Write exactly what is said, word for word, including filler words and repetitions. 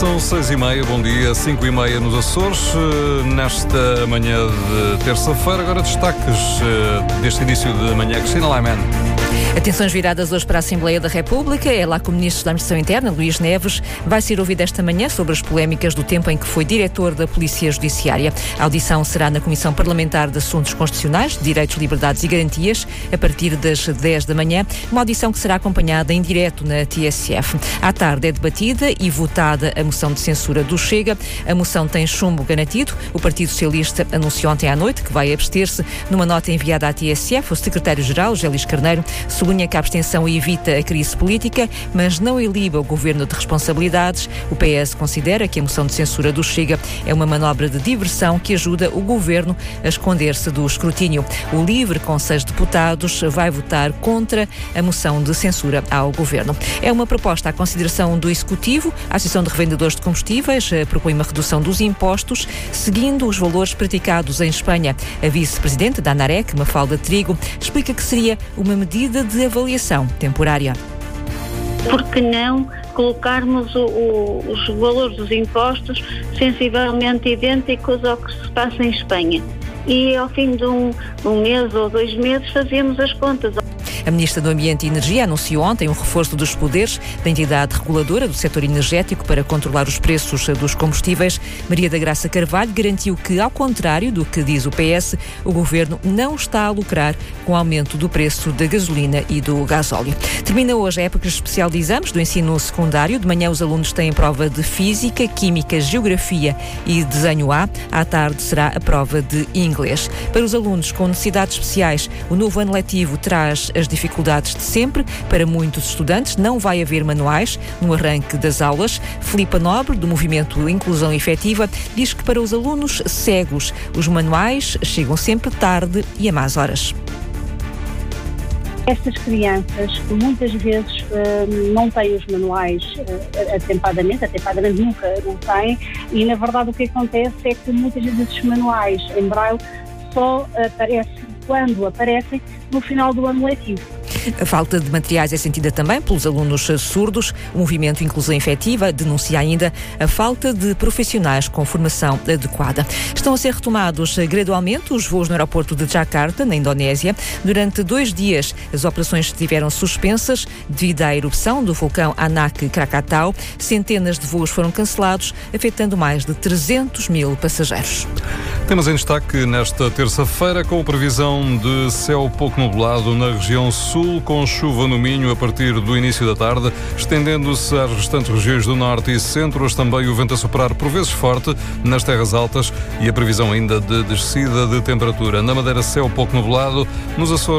São seis e meia, bom dia, cinco e meia nos Açores, nesta manhã de terça-feira. Agora destaques deste início de manhã. Cristina Laiman. Atenções viradas hoje para a Assembleia da República. É lá que o Ministro da Administração Interna, Luís Neves, vai ser ouvido esta manhã sobre as polémicas do tempo em que foi diretor da Polícia Judiciária. A audição será na Comissão Parlamentar de Assuntos Constitucionais, de Direitos, Liberdades e Garantias, a partir das dez da manhã. Uma audição que será acompanhada em direto na T S F. À tarde é debatida e votada a moção de censura do Chega. A moção tem chumbo garantido. O Partido Socialista anunciou ontem à noite que vai abster-se. Numa nota enviada à T S F, o Secretário-Geral, Gélis Carneiro, sublinha que a abstenção evita a crise política, mas não iliba o governo de responsabilidades. O P S considera que a moção de censura do Chega é uma manobra de diversão que ajuda o governo a esconder-se do escrutínio. O LIVRE, com seis deputados, vai votar contra a moção de censura ao governo. É uma proposta à consideração do Executivo. A Associação de Revendedores de Combustíveis propõe uma redução dos impostos, seguindo os valores praticados em Espanha. A vice-presidente da ANAREC, Mafalda Trigo, explica que seria uma medida de avaliação temporária. Por que não colocarmos o, o, os valores dos impostos sensivelmente idênticos ao que se passa em Espanha? E ao fim de um, um mês ou dois meses fazemos as contas. A Ministra do Ambiente e Energia anunciou ontem um reforço dos poderes da entidade reguladora do setor energético para controlar os preços dos combustíveis. Maria da Graça Carvalho garantiu que, ao contrário do que diz o P S, o Governo não está a lucrar com o aumento do preço da gasolina e do gasóleo. Termina hoje a época especial de exames do ensino secundário. De manhã os alunos têm prova de Física, Química, Geografia e Desenho A. À tarde será a prova de Inglês. Para os alunos com necessidades especiais, o novo ano letivo traz as dificuldades de sempre. Para muitos estudantes não vai haver manuais no arranque das aulas. Filipa Nobre, do Movimento Inclusão Efetiva, diz que para os alunos cegos os manuais chegam sempre tarde e a más horas. Estas crianças que muitas vezes uh, não têm os manuais uh, atempadamente, atempadamente nunca não têm, e na verdade o que acontece é que muitas vezes esses manuais em braille só aparecem quando aparecem no final do ano letivo. A falta de materiais é sentida também pelos alunos surdos. O Movimento Inclusão Efetiva denuncia ainda a falta de profissionais com formação adequada. Estão a ser retomados gradualmente os voos no aeroporto de Jakarta, na Indonésia. Durante dois dias, as operações estiveram suspensas devido à erupção do vulcão Anak Krakatau. Centenas de voos foram cancelados, afetando mais de trezentos mil passageiros. Temos em destaque nesta terça-feira com previsão de céu pouco nublado na região sul, com chuva no Minho a partir do início da tarde, estendendo-se às restantes regiões do norte e centro. Hoje também o vento a soprar por vezes forte nas terras altas e a previsão ainda de descida de temperatura. Na Madeira, céu pouco nublado. Nos Açores,